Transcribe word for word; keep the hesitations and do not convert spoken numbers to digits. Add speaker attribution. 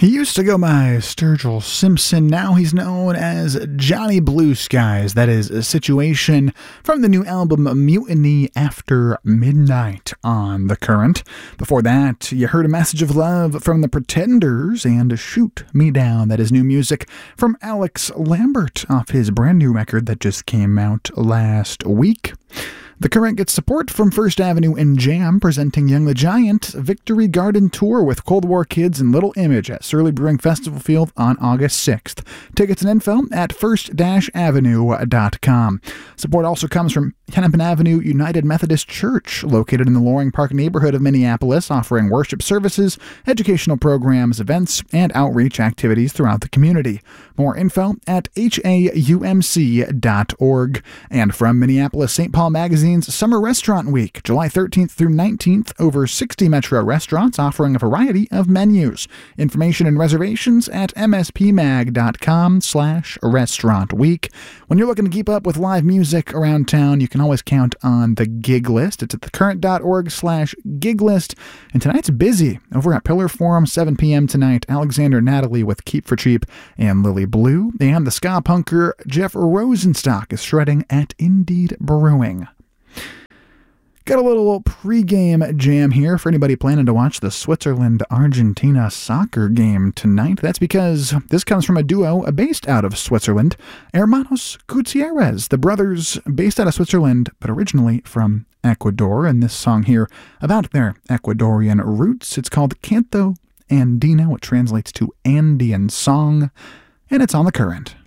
Speaker 1: He used to go by Sturgill Simpson. Now he's known as Johnny Blue Skies. That is a situation from the new album Mutiny After Midnight on The Current. Before that, you heard A Message of Love from The Pretenders and Shoot Me Down. That is new music from Alex Lambert off his brand new record that just came out last week. The Current gets support from First Avenue and Jam, presenting Young the Giant Victory Garden Tour with Cold War Kids and Little Image at Surly Brewing Festival Field on August sixth. Tickets and info at first avenue dot com. Support also comes from Hennepin Avenue United Methodist Church, located in the Loring Park neighborhood of Minneapolis, offering worship services, educational programs, events, and outreach activities throughout the community. More info at H A U M C dot org. And from Minneapolis Saint Paul Magazine, Summer Restaurant Week, July thirteenth through nineteenth, over sixty Metro restaurants offering a variety of menus. Information and reservations at m s p mag dot com slash restaurant week. When you're looking to keep up with live music around town, you can always count on the gig list. It's at thecurrent.org slash gig list. And tonight's busy over at Pillar Forum, seven p.m. tonight. Alexander Natalie with Keep for Cheap and Lily Blue. And the ska punker Jeff Rosenstock is shredding at Indeed Brewing. Got a little pregame jam here for anybody planning to watch the Switzerland-Argentina soccer game tonight. That's because this comes from a duo based out of Switzerland, Hermanos Gutierrez, the brothers based out of Switzerland, but originally from Ecuador. And this song here about their Ecuadorian roots, it's called Canto Andino. It translates to Andean song, and it's on The Current.